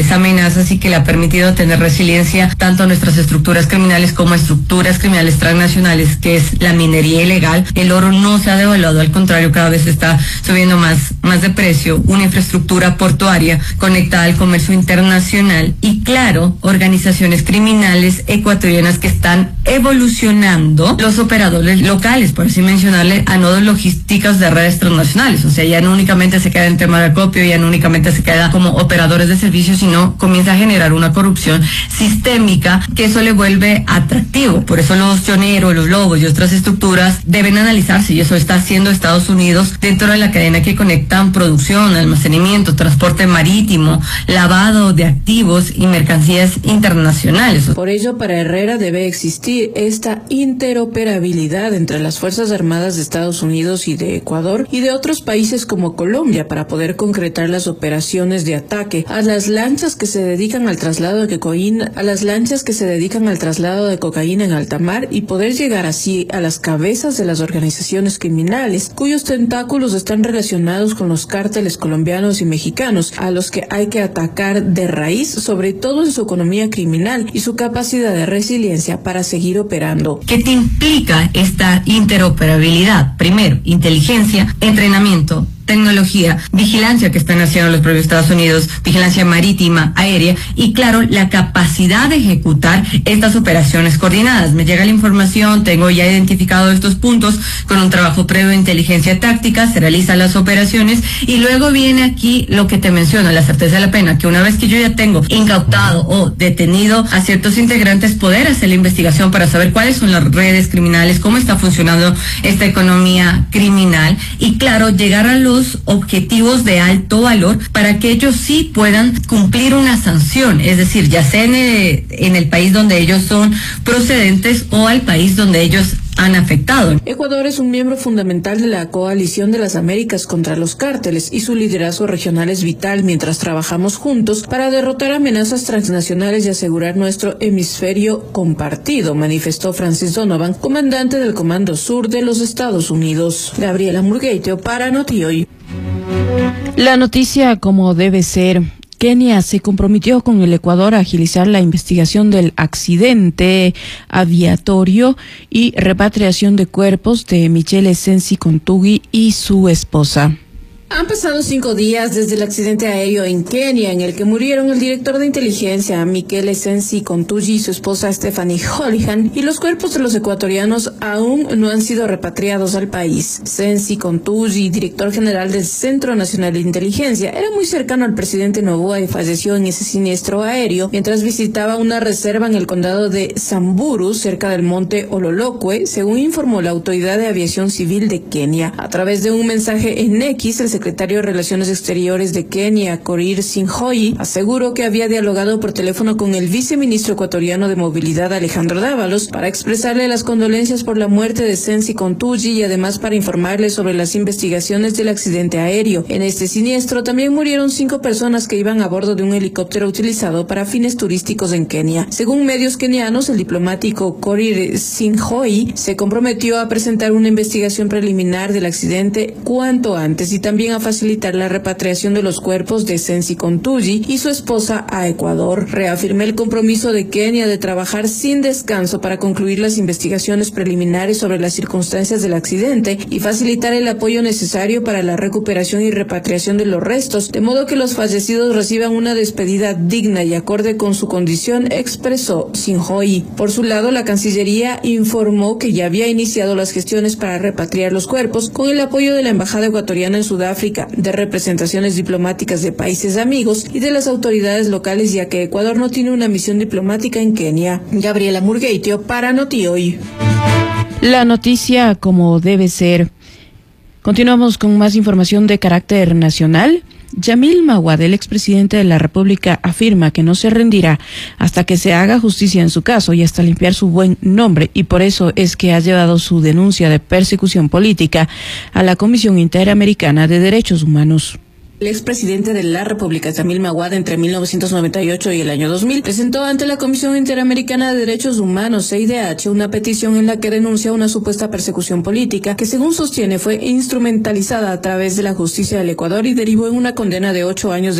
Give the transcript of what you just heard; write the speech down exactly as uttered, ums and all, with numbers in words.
amenazas y que le ha permitido tener resiliencia tanto a nuestras estructuras criminales como a estructuras criminales transnacionales, que es la minería ilegal. El oro no se ha devaluado, al contrario, cada vez está subiendo más, más de precio, una infraestructura portuaria conectada al comercio internacional y, claro, organizaciones criminales ecuatorianas que están evolucionando los operadores locales, por así mencionarle, a nodos logísticos de redes transnacionales. O sea, ya no únicamente se queda en tema de acopio, ya no únicamente se queda como operadores de servicios, sino comienza a generar una corrupción sistémica que eso le vuelve atractivo. Por eso los choneros, los lobos y otras estructuras deben analizarse, y eso está haciendo Estados Unidos dentro de la cadena que conectan producción, almacenamiento, transporte marítimo, lavado de activos y mercancías internacionales. Por ello, para Herrera debe existir esta interoperabilidad entre las Fuerzas Armadas de Estados Unidos y de Ecuador y de otros países como Colombia para poder concretar las operaciones de ataque a las lanchas que se dedican al traslado de cocaína, a las lanchas que se dedican al traslado de cocaína en alta mar y poder llegar así a las cabezas de las organizaciones criminales cuyos tentáculos están relacionados con los cárteles colombianos y mexicanos, a los que hay que atacar de raíz, sobre todo en su economía criminal y su capacidad de resiliencia para seguir operando. ¿Qué te implica esta interoperabilidad? Primero, inteligencia, entrenamiento, tecnología, vigilancia que están haciendo los propios Estados Unidos, vigilancia marítima, aérea y, claro, la capacidad de ejecutar estas operaciones coordinadas. Me llega la información, tengo ya identificado estos puntos, con un trabajo previo de inteligencia táctica, se realizan las operaciones y luego viene aquí lo que te menciono, la certeza de la pena, que una vez que yo ya tengo incautado o detenido a ciertos integrantes, poder hacer la investigación para saber cuáles son las redes criminales, cómo está funcionando esta economía criminal y, claro, llegar a los objetivos de alto valor para que ellos sí puedan cumplir una sanción, es decir, ya sea en el, en el país donde ellos son procedentes o al país donde ellos han afectado. Ecuador es un miembro fundamental de la Coalición de las Américas contra los cárteles y su liderazgo regional es vital mientras trabajamos juntos para derrotar amenazas transnacionales y asegurar nuestro hemisferio compartido, manifestó Francis Donovan, comandante del Comando Sur de los Estados Unidos. Gabriela Murgueitio para Notihoy. La noticia como debe ser. Kenia se comprometió con el Ecuador a agilizar la investigación del accidente aviatorio y repatriación de cuerpos de Michele Sensi Kontugui y su esposa. Han pasado cinco días desde el accidente aéreo en Kenia, en el que murieron el director de inteligencia Michele Sensi Kontugui y su esposa Stephanie Holihan, y los cuerpos de los ecuatorianos aún no han sido repatriados al país. Sensi Kontugui, director general del Centro Nacional de Inteligencia, era muy cercano al presidente Noboa y falleció en ese siniestro aéreo mientras visitaba una reserva en el condado de Samburu, cerca del monte Ololokwe, según informó la Autoridad de Aviación Civil de Kenia. A través de un mensaje en X, el secretario de Relaciones Exteriores de Kenia, Korir Singhoyi, aseguró que había dialogado por teléfono con el viceministro ecuatoriano de Movilidad, Alejandro Dávalos, para expresarle las condolencias por la muerte de Sensi Kontugui y además para informarle sobre las investigaciones del accidente aéreo. En este siniestro también murieron cinco personas que iban a bordo de un helicóptero utilizado para fines turísticos en Kenia. Según medios kenianos, el diplomático Korir Singhoyi se comprometió a presentar una investigación preliminar del accidente cuanto antes y también a facilitar la repatriación de los cuerpos de Sensi Kontugui y su esposa a Ecuador. Reafirmé el compromiso de Kenia de trabajar sin descanso para concluir las investigaciones preliminares sobre las circunstancias del accidente y facilitar el apoyo necesario para la recuperación y repatriación de los restos, de modo que los fallecidos reciban una despedida digna y acorde con su condición, expresó Singhoyi. Por su lado, la Cancillería informó que ya había iniciado las gestiones para repatriar los cuerpos con el apoyo de la Embajada ecuatoriana en Sudáfrica, de representaciones diplomáticas de países amigos y de las autoridades locales, ya que Ecuador no tiene una misión diplomática en Kenia. Gabriela Murgueitio para Notihoy. La noticia como debe ser. Continuamos con más información de carácter nacional. Yamil Maguad, el expresidente de la República, afirma que no se rendirá hasta que se haga justicia en su caso y hasta limpiar su buen nombre, y por eso es que ha llevado su denuncia de persecución política a la Comisión Interamericana de Derechos Humanos. El expresidente de la República, Yamil Maguad, entre mil novecientos noventa y ocho y el año dos mil, presentó ante la Comisión Interamericana de Derechos Humanos, C I D H, una petición en la que denuncia una supuesta persecución política que, según sostiene, fue instrumentalizada a través de la justicia del Ecuador y derivó en una condena de ocho años de